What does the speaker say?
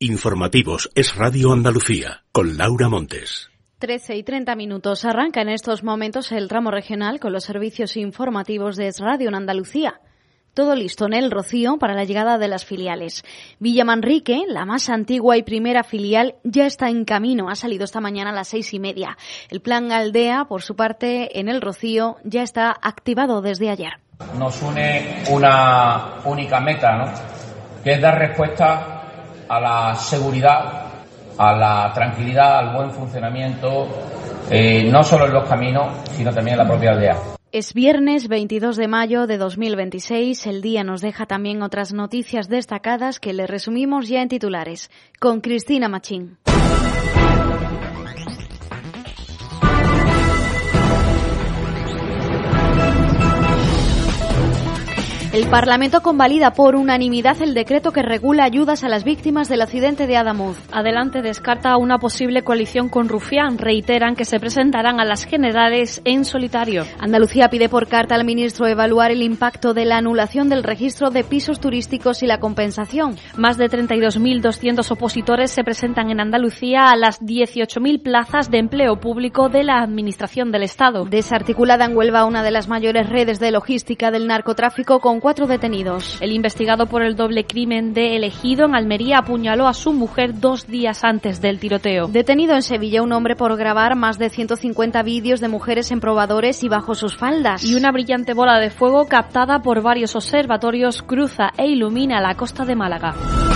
Informativos Es Radio Andalucía, con Laura Montes. 13:30. Arranca en estos momentos el tramo regional con los servicios informativos de Es Radio en Andalucía. Todo listo en El Rocío para la llegada de las filiales. Villamanrique, la más antigua y primera filial, ya está en camino. Ha salido esta mañana a las 6:30. El plan Aldea, por su parte, en El Rocío, ya está activado desde ayer. Nos une una única meta, ¿no?, que es dar respuesta a la seguridad, a la tranquilidad, al buen funcionamiento, no solo en los caminos, sino también en la propia aldea. Es viernes 22 de mayo de 2026. El día nos deja también otras noticias destacadas que le resumimos ya en titulares. Con Cristina Machín. El Parlamento convalida por unanimidad el decreto que regula ayudas a las víctimas del accidente de Adamuz. Adelante descarta una posible coalición con Rufián. Reiteran que se presentarán a las generales en solitario. Andalucía pide por carta al ministro evaluar el impacto de la anulación del registro de pisos turísticos y la compensación. Más de 32.200 opositores se presentan en Andalucía a las 18.000 plazas de empleo público de la Administración del Estado. Desarticulada en Huelva una de las mayores redes de logística del narcotráfico con 4 detenidos. El investigado por el doble crimen de El Ejido en Almería apuñaló a su mujer 2 días antes del tiroteo. Detenido en Sevilla un hombre por grabar más de 150 vídeos de mujeres en probadores y bajo sus faldas. Y una brillante bola de fuego captada por varios observatorios cruza e ilumina la costa de Málaga.